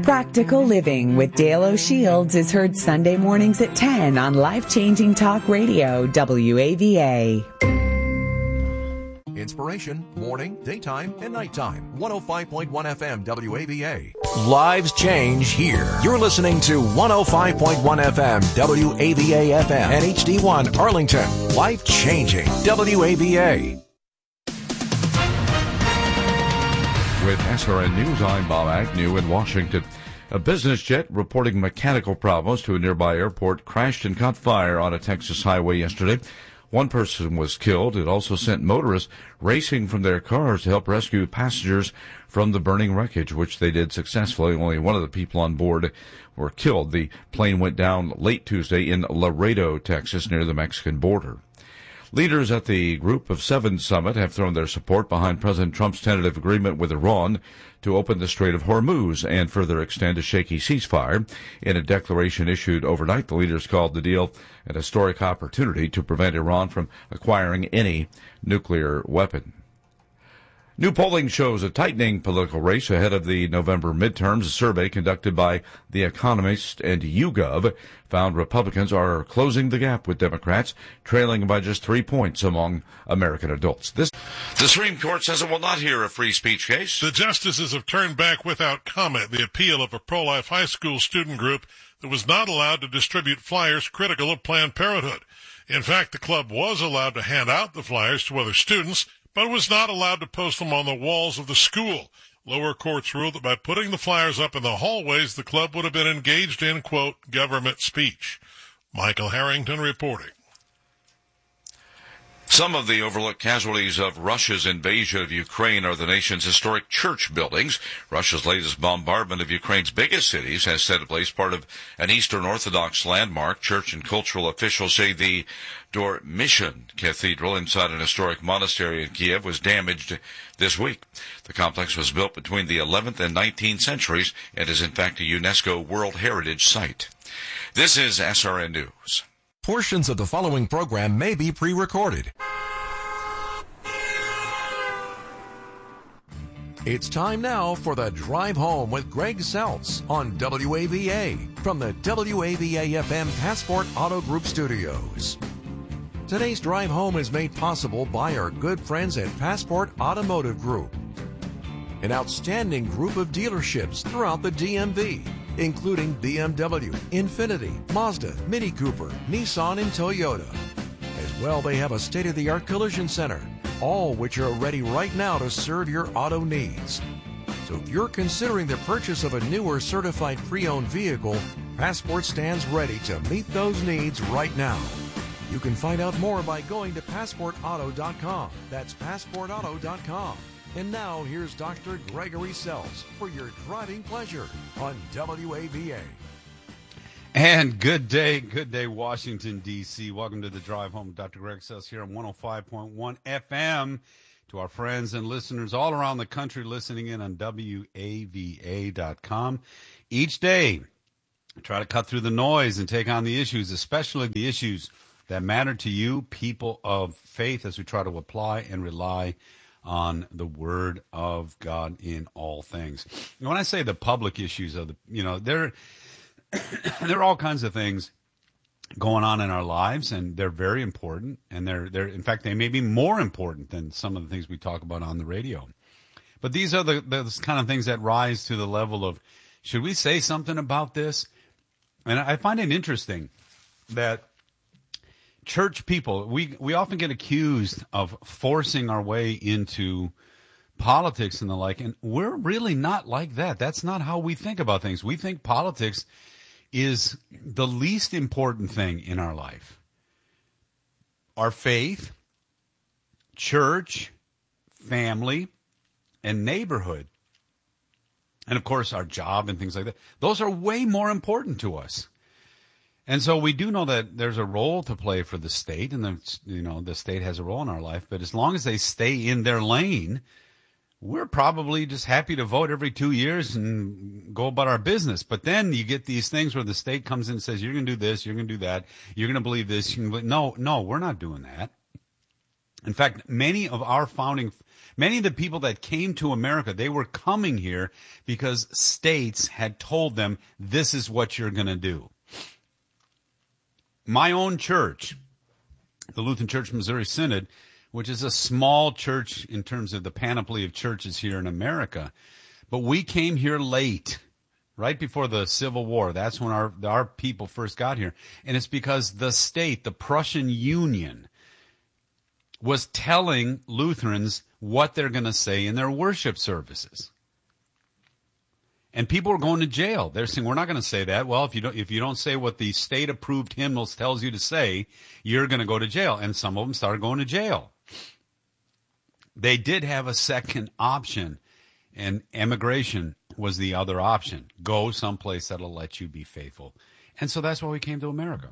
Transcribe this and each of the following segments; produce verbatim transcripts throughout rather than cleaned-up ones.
Practical Living with Dale O'Shields is heard Sunday mornings at ten on Life-Changing Talk Radio, W A V A. Inspiration, morning, daytime, and nighttime. one oh five point one F M W A V A. Lives change here. You're listening to one oh five point one F M W A V A F M and H D one Arlington. Life changing W A V A. With S R N News, I'm Bob Agnew in Washington. A business jet reporting mechanical problems to a nearby airport crashed and caught fire on a Texas highway yesterday. One person was killed. It also sent motorists racing from their cars to help rescue passengers from the burning wreckage, which they did successfully. Only one of the people on board were killed. The plane went down late Tuesday in Laredo, Texas, near the Mexican border. Leaders at the Group of Seven summit have thrown their support behind President Trump's tentative agreement with Iran to open the Strait of Hormuz and further extend a shaky ceasefire. In a declaration issued overnight, the leaders called the deal an historic opportunity to prevent Iran from acquiring any nuclear weapon. New polling shows a tightening political race ahead of the November midterms. A survey conducted by The Economist and YouGov found Republicans are closing the gap with Democrats, trailing by just three points among American adults. This, the Supreme Court says it will not hear a free speech case. The justices have turned back without comment the appeal of a pro-life high school student group that was not allowed to distribute flyers critical of Planned Parenthood. In fact, the club was allowed to hand out the flyers to other students, but was not allowed to post them on the walls of the school. Lower courts ruled that by putting the flyers up in the hallways, the club would have been engaged in, quote, government speech. Michael Harrington reporting. Some of the overlooked casualties of Russia's invasion of Ukraine are the nation's historic church buildings. Russia's latest bombardment of Ukraine's biggest cities has set place part of an Eastern Orthodox landmark. Church and cultural officials say the Dormition Cathedral inside an historic monastery in Kiev was damaged this week. The complex was built between the eleventh and nineteenth centuries and is in fact a UNESCO World Heritage Site. This is S R N News. Portions of the following program may be pre-recorded. It's time now for the Drive Home with Greg Seltz on W A V A from the W A V A F M Passport Auto Group Studios. Today's Drive Home is made possible by our good friends at Passport Automotive Group, an outstanding group of dealerships throughout the D M V, including B M W, Infiniti, Mazda, Mini Cooper, Nissan, and Toyota. As well, they have a state-of-the-art collision center, all which are ready right now to serve your auto needs. So if you're considering the purchase of a new or certified pre-owned vehicle, Passport stands ready to meet those needs right now. You can find out more by going to passport auto dot com. That's passport auto dot com. And now, here's Doctor Gregory Seltz for your driving pleasure on W A V A. And good day, good day, Washington, D C Welcome to the Drive Home. Doctor Greg Seltz here on one oh five point one F M. To our friends and listeners all around the country listening in on W A V A dot com. Each day, I try to cut through the noise and take on the issues, especially the issues that matter to you, people of faith, as we try to apply and rely on the Word of God in all things. And when I say the public issues of the, you know, there, there are all kinds of things going on in our lives, and they're very important, and they're, they're, in fact, they may be more important than some of the things we talk about on the radio. But these are the, the kind of things that rise to the level of, should we say something about this? And I find it interesting that church people, we, we often get accused of forcing our way into politics and the like, and we're really not like that. That's not how we think about things. We think politics is the least important thing in our life. Our faith, church, family, and neighborhood, and of course our job and things like that, those are way more important to us. And so we do know that there's a role to play for the state, and the, you know, the state has a role in our life. But as long as they stay in their lane, we're probably just happy to vote every two years and go about our business. But then you get these things where the state comes in and says, you're going to do this, you're going to do that, you're going to believe this. You're going to believe. No, no, we're not doing that. In fact, many of our founding, many of the people that came to America, they were coming here because states had told them, this is what you're going to do. My own church, the Lutheran Church Missouri Synod, which is a small church in terms of the panoply of churches here in America, but we came here late, right before the Civil War. That's when our, our people first got here. And it's because the state, the Prussian Union, was telling Lutherans what they're going to say in their worship services. And people were going to jail. They're saying, we're not going to say that. Well, if you don't, if you don't say what the state-approved hymnals tells you to say, you're going to go to jail. And some of them started going to jail. They did have a second option, and emigration was the other option. Go someplace that'll let you be faithful. And so that's why we came to America.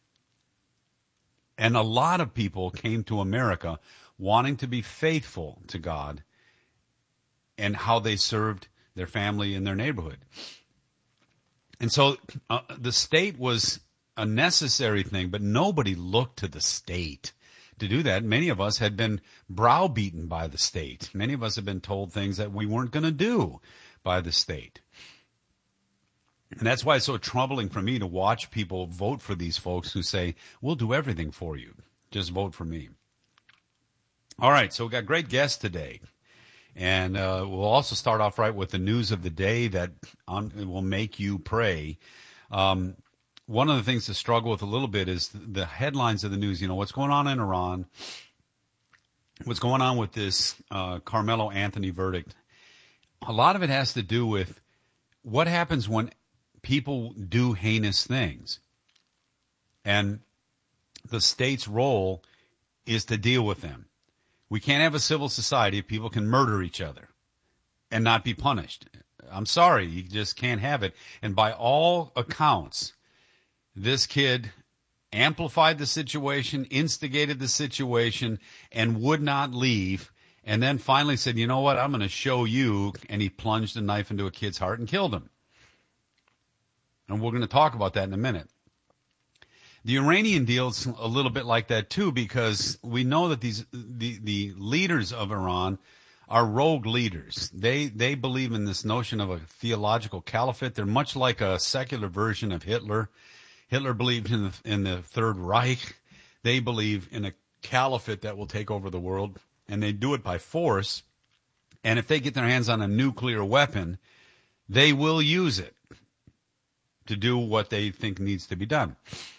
And a lot of people came to America wanting to be faithful to God and how they served their family and their neighborhood. And so uh, the state was a necessary thing, but nobody looked to the state to do that. Many of us had been browbeaten by the state. Many of us have been told things that we weren't going to do by the state. And that's why it's so troubling for me to watch people vote for these folks who say, we'll do everything for you. Just vote for me. All right, so we've got great guests today. And uh, we'll also start off right with the news of the day that on, will make you pray. Um, one of the things to struggle with a little bit is the headlines of the news. You know, what's going on in Iran? What's going on with this uh, Carmelo Anthony verdict? A lot of it has to do with what happens when people do heinous things. And the state's role is to deal with them. We can't have a civil society if people can murder each other and not be punished. I'm sorry, you just can't have it. And by all accounts, this kid amplified the situation, instigated the situation, and would not leave, and then finally said, you know what, I'm going to show you, and he plunged a knife into a kid's heart and killed him. And we're going to talk about that in a minute. The Iranian deal's a little bit like that, too, because we know that these the, the leaders of Iran are rogue leaders. They they believe in this notion of a theological caliphate. They're much like a secular version of Hitler. Hitler believed in the, in the Third Reich. They believe in a caliphate that will take over the world, and they do it by force. And if they get their hands on a nuclear weapon, they will use it to do what they think needs to be done.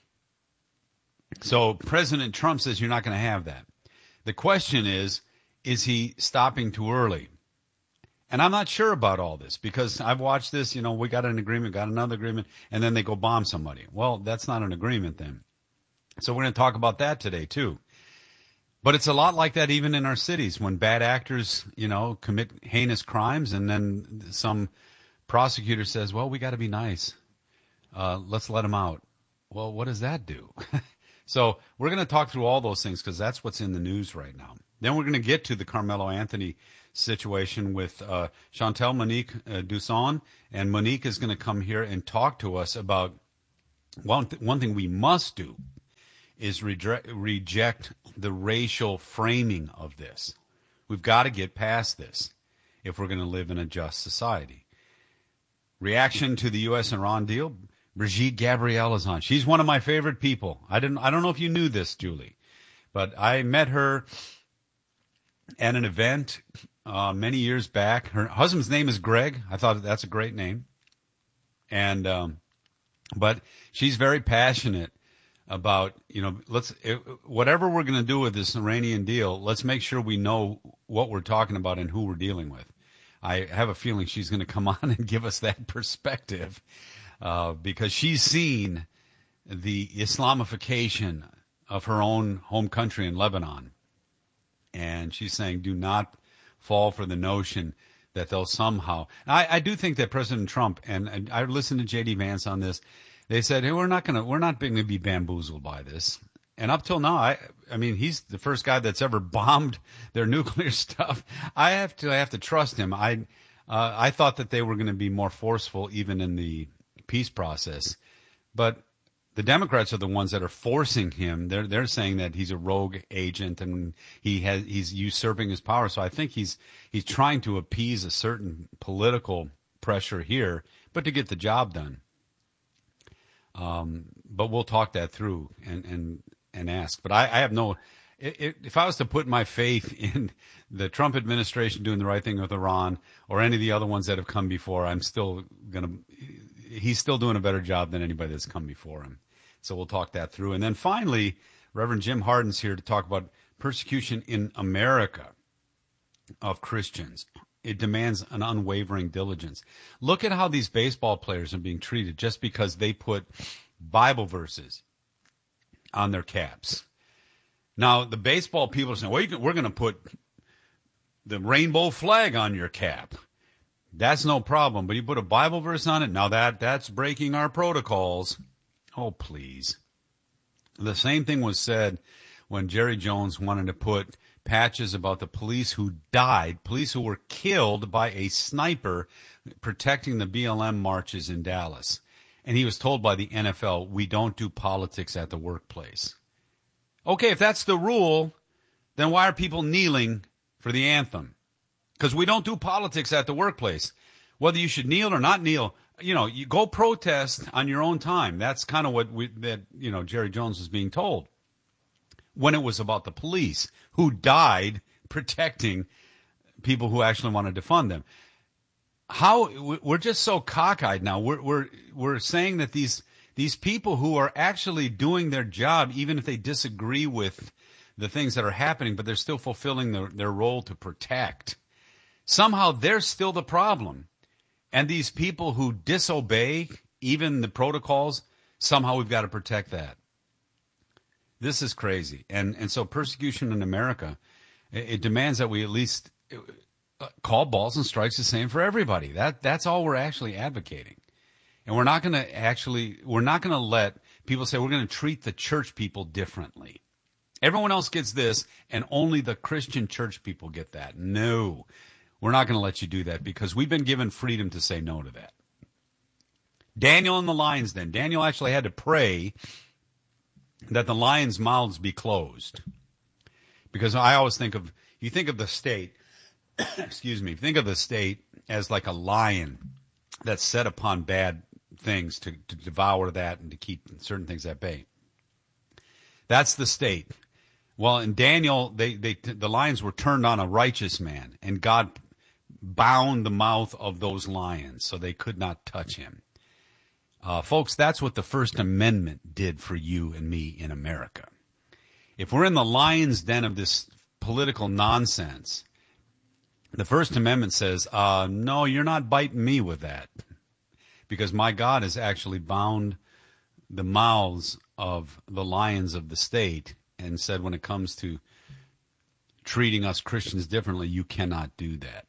So President Trump says you're not going to have that. The question is, is he stopping too early? And I'm not sure about all this because I've watched this, you know, we got an agreement, got another agreement, and then they go bomb somebody. Well, that's not an agreement then. So we're going to talk about that today too. But it's a lot like that even in our cities when bad actors, you know, commit heinous crimes and then some prosecutor says, well, we got to be nice. Uh, let's let them out. Well, what does that do? So we're going to talk through all those things because that's what's in the news right now. Then we're going to get to the Carmelo Anthony situation with uh, Chantel Monique uh, Dusson, and Monique is going to come here and talk to us about one, th- one thing we must do is re- reject the racial framing of this. We've got to get past this if we're going to live in a just society. Reaction to the U S Iran deal. Brigitte Gabriel is on. She's one of my favorite people. I didn't. I don't know if you knew this, Julie, but I met her at an event uh, many years back. Her husband's name is Greg. I thought that's a great name, and um, but she's very passionate about, you know, let's it, whatever we're going to do with this Iranian deal. Let's make sure we know what we're talking about and who we're dealing with. I have a feeling she's going to come on and give us that perspective. Uh, because she's seen the Islamification of her own home country in Lebanon. And she's saying, do not fall for the notion that they'll somehow. I, I do think that President Trump, and, and I listened to J D Vance on this, they said, hey, we're not going to, we're not going to be bamboozled by this. And up till now, I, I mean, he's the first guy that's ever bombed their nuclear stuff. I have to, I have to trust him. I, uh, I thought that they were going to be more forceful even in the peace process, but The Democrats are the ones that are forcing him. They're they're saying that he's a rogue agent and he has he's usurping his power. So I think he's he's trying to appease a certain political pressure here, but to get the job done. Um, but we'll talk that through and and, and ask. But I, I have no. If I was to put my faith in the Trump administration doing the right thing with Iran or any of the other ones that have come before, I'm still gonna. He's still doing a better job than anybody that's come before him. So we'll talk that through. And then finally, Reverend Jim Harden's here to talk about persecution in America of Christians. It demands an unwavering diligence. Look at how these baseball players are being treated just because they put Bible verses on their caps. Now, the baseball people are saying, well, you can, we're going to put the rainbow flag on your cap. That's no problem, but you put a Bible verse on it, now that that's breaking our protocols. Oh, please. The same thing was said when Jerry Jones wanted to put patches about the police who died, police who were killed by a sniper protecting the B L M marches in Dallas. And he was told by the N F L, we don't do politics at the workplace. Okay, if that's the rule, then why are people kneeling for the anthem? Because we don't do politics at the workplace. Whether you should kneel or not kneel, you know, you go protest on your own time. That's kind of what we, that, you know, Jerry Jones was being told when it was about the police who died protecting people who actually want to defund them. How we're just so cockeyed now. We're we're we're saying that these these people who are actually doing their job, even if they disagree with the things that are happening, but they're still fulfilling their, their role to protect. Somehow they're still the problem. And these people who disobey even the protocols, somehow we've got to protect that. This is crazy. And and so persecution in America, it, it demands that we at least call balls and strikes the same for everybody. That that's all we're actually advocating. And we're not going to actually, we're not going to let people say we're going to treat the church people differently. Everyone else gets this, and only the Christian church people get that. No, we're not going to let you do that because we've been given freedom to say no to that. Daniel and the lions then. Daniel actually had to pray that the lions' mouths be closed. Because I always think of, you think of the state, excuse me, think of the state as like a lion that's set upon bad things to, to devour that and to keep certain things at bay. That's the state. Well, in Daniel, they, they the lions were turned on a righteous man, and God bound the mouth of those lions so they could not touch him. Uh, folks, that's what the First Amendment did for you and me in America. If we're in the lion's den of this political nonsense, the First Amendment says, uh, no, you're not biting me with that, because my God has actually bound the mouths of the lions of the state and said when it comes to treating us Christians differently, you cannot do that.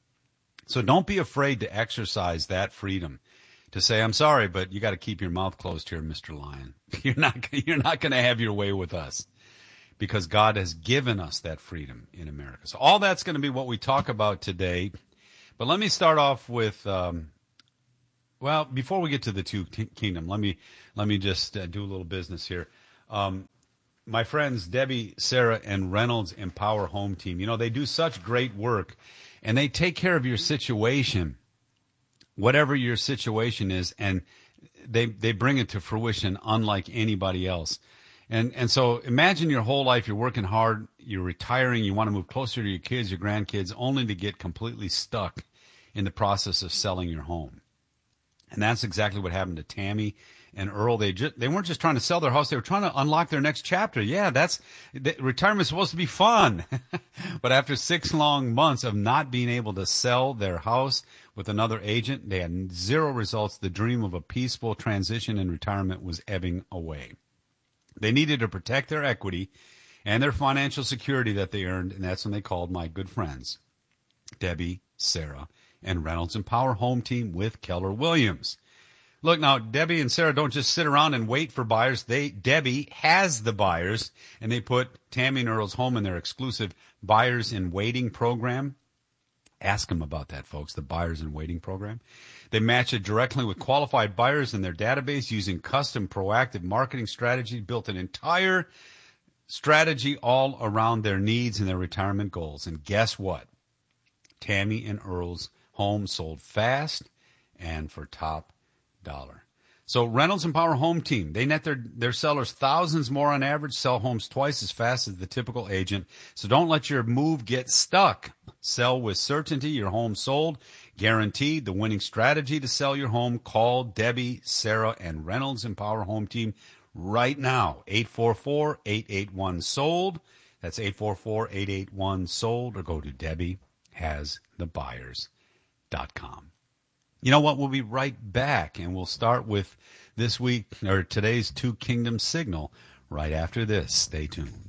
So don't be afraid to exercise that freedom to say, I'm sorry, but you got to keep your mouth closed here, Mister Lion. You're not, you're not going to have your way with us because God has given us that freedom in America. So all that's going to be what we talk about today. But let me start off with, um, well, before we get to the two t- kingdom, let me let me just uh, do a little business here. Um, my friends Debbie, Sarah, and Reynolds Empower Home Team, you know, they do such great work, and they take care of your situation, whatever your situation is, and they they bring it to fruition unlike anybody else. And and so imagine your whole life, you're working hard, you're retiring, you want to move closer to your kids, your grandkids, only to get completely stuck in the process of selling your home. And that's exactly what happened to Tammy and Earl. They just, they weren't just trying to sell their house, they were trying to unlock their next chapter. Yeah, that's the, retirement's supposed to be fun. But after six long months of not being able to sell their house with another agent, they had zero results. The dream of a peaceful transition in retirement was ebbing away. They needed to protect their equity and their financial security that they earned, and that's when they called my good friends, Debbie, Sarah, and Reynolds Empower Home Team with Keller Williams. Look, now, Debbie and Sarah don't just sit around and wait for buyers. They Debbie has the buyers, and they put Tammy and Earl's home in their exclusive Buyers in Waiting program, Ask them about that, folks, the Buyers in Waiting program. They match it directly with qualified buyers in their database using custom proactive marketing strategy, built an entire strategy all around their needs and their retirement goals. And guess what? Tammy and Earl's home sold fast and for top dollar. So Reynolds and Power Home Team, they net their, their sellers thousands more on average, sell homes twice as fast as the typical agent. So don't let your move get stuck. Sell with certainty. Your home sold. Guaranteed. The winning strategy to sell your home. Call Debbie, Sarah, and Reynolds and Power Home Team right now. eight four four, eight eight one, sold. That's eight four four, eight eight one, sold. Or go to Debbie Has The Buyers dot com. You know what? We'll be right back, and we'll start with this week, or today's Two Kingdoms signal right after this. Stay tuned.